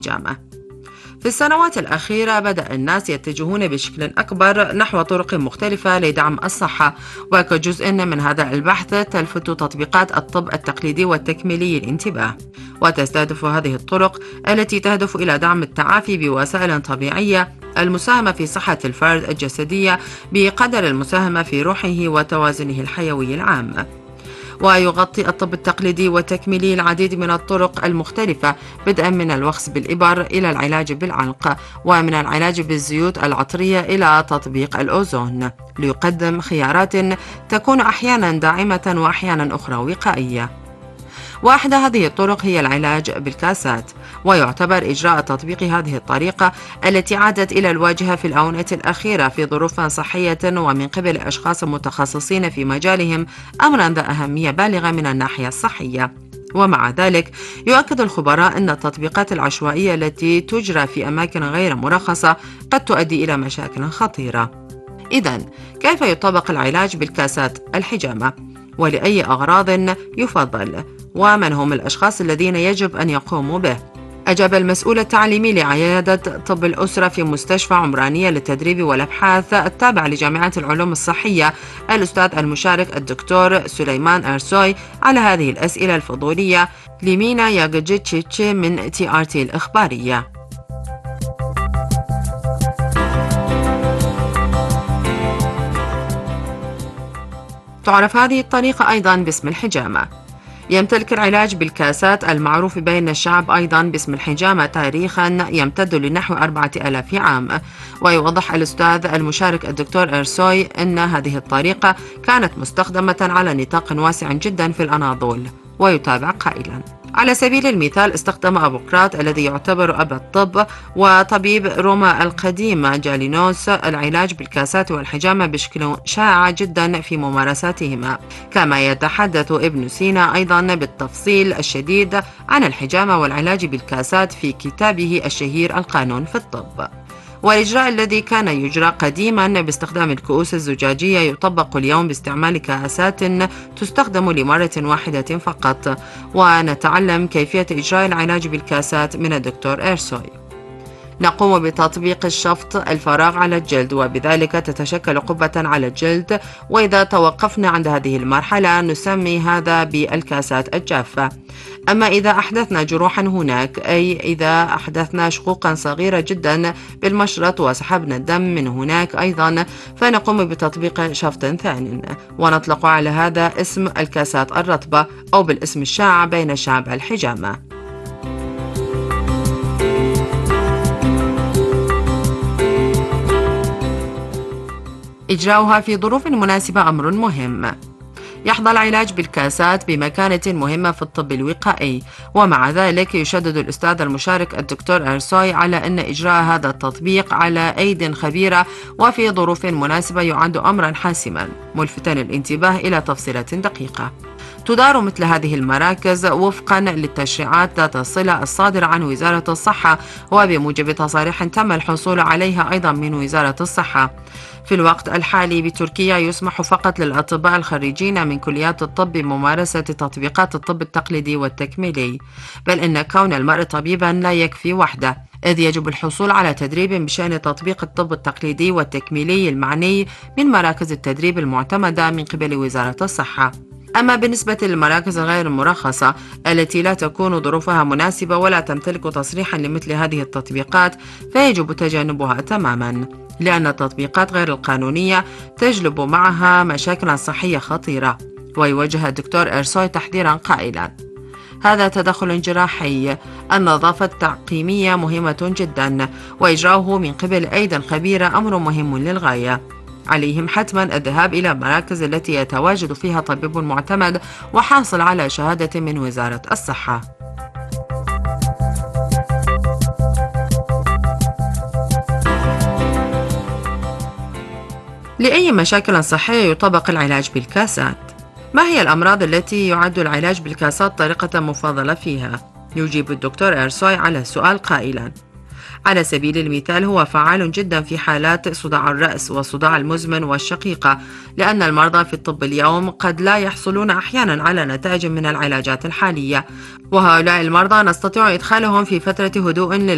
الحجامة. في السنوات الأخيرة بدأ الناس يتجهون بشكل أكبر نحو طرق مختلفة لدعم الصحة، وكجزء من هذا البحث تلفت تطبيقات الطب التقليدي والتكميلي الانتباه، وتستهدف هذه الطرق التي تهدف إلى دعم التعافي بوسائل طبيعية المساهمة في صحة الفرد الجسدية بقدر المساهمة في روحه وتوازنه الحيوي العام. ويغطي الطب التقليدي والتكميلي العديد من الطرق المختلفة، بدءا من الوخز بالإبر إلى العلاج بالعلق، ومن العلاج بالزيوت العطرية إلى تطبيق الأوزون، ليقدم خيارات تكون أحيانا داعمة وأحيانا أخرى وقائية. وأحدى هذه الطرق هي العلاج بالكاسات، ويعتبر إجراء تطبيق هذه الطريقة التي عادت إلى الواجهة في الآونة الأخيرة في ظروف صحية ومن قبل أشخاص متخصصين في مجالهم أمرا ذا أهمية بالغة من الناحية الصحية. ومع ذلك يؤكد الخبراء أن التطبيقات العشوائية التي تجرى في أماكن غير مرخصة قد تؤدي إلى مشاكل خطيرة. إذن كيف يطبق العلاج بالكاسات الحجامة؟ ولأي أغراض يفضل؟ ومن هم الأشخاص الذين يجب أن يقوموا به؟ أجاب المسؤول التعليمي لعيادة طب الأسرة في مستشفى عمرانية للتدريب والأبحاث التابع لجامعة العلوم الصحية الأستاذ المشارك الدكتور سليمان أرسوي على هذه الأسئلة الفضولية لمينا ياجيتشيتش من TRT الإخبارية. تعرف هذه الطريقة أيضا باسم الحجامة. يمتلك العلاج بالكاسات المعروف بين الشعب أيضا باسم الحجامة تاريخا يمتد لنحو 4000 عام. ويوضح الأستاذ المشارك الدكتور إرسوي أن هذه الطريقة كانت مستخدمة على نطاق واسع جدا في الأناضول. ويتابع قائلا: على سبيل المثال استخدم أبوقراط الذي يعتبر أب الطب وطبيب روما القديمة جالينوس العلاج بالكاسات والحجامة بشكل شائع جدا في ممارساتهما. كما يتحدث ابن سينا أيضا بالتفصيل الشديد عن الحجامة والعلاج بالكاسات في كتابه الشهير القانون في الطب. والإجراء الذي كان يجرى قديما باستخدام الكؤوس الزجاجية يطبق اليوم باستعمال كاسات تستخدم لمرة واحدة فقط. ونتعلم كيفية إجراء العلاج بالكاسات من الدكتور إرسوي. نقوم بتطبيق الشفط الفراغ على الجلد، وبذلك تتشكل قبة على الجلد، وإذا توقفنا عند هذه المرحلة نسمي هذا بالكاسات الجافة. أما إذا أحدثنا جروحا هناك، أي إذا أحدثنا شقوقا صغيرة جدا بالمشرط وسحبنا الدم من هناك أيضا، فنقوم بتطبيق شفط ثاني، ونطلق على هذا اسم الكاسات الرطبة، أو بالاسم الشائع بين الشعب الحجامة. إجراؤها في ظروف مناسبة أمر مهم. يحظى العلاج بالكاسات بمكانة مهمة في الطب الوقائي، ومع ذلك يشدد الأستاذ المشارك الدكتور أرسوي على أن إجراء هذا التطبيق على أيد خبيرة وفي ظروف مناسبة يعد أمرا حاسما، ملفتا الانتباه إلى تفصيلة دقيقة. تدار مثل هذه المراكز وفقا للتشريعات ذات الصلة الصادرة عن وزارة الصحة، وبموجب تصاريح تم الحصول عليها أيضا من وزارة الصحة. في الوقت الحالي بتركيا يسمح فقط للأطباء الخريجين من كليات الطب بممارسة تطبيقات الطب التقليدي والتكميلي، بل إن كون المرء طبيبا لا يكفي وحده، إذ يجب الحصول على تدريب بشأن تطبيق الطب التقليدي والتكميلي المعني من مراكز التدريب المعتمدة من قبل وزارة الصحة. أما بالنسبة للمراكز غير المرخصة التي لا تكون ظروفها مناسبة ولا تمتلك تصريحا لمثل هذه التطبيقات، فيجب تجنبها تماما، لأن التطبيقات غير القانونية تجلب معها مشاكل صحية خطيرة. ويوجه الدكتور إرسوي تحذيرا قائلا: هذا تدخل جراحي، النظافة التعقيمية مهمة جدا، وإجراؤه من قبل أيدي خبيرة أمر مهم للغاية. عليهم حتما الذهاب إلى المراكز التي يتواجد فيها طبيب معتمد وحاصل على شهادة من وزارة الصحة. لأي مشاكل صحية يطبق العلاج بالكاسات؟ ما هي الأمراض التي يعد العلاج بالكاسات طريقة مفضلة فيها؟ يجيب الدكتور إرسوي على السؤال قائلا: على سبيل المثال هو فعال جدا في حالات صداع الرأس والصداع المزمن والشقيقة، لأن المرضى في الطب اليوم قد لا يحصلون أحيانا على نتائج من العلاجات الحالية، وهؤلاء المرضى نستطيع إدخالهم في فترة هدوء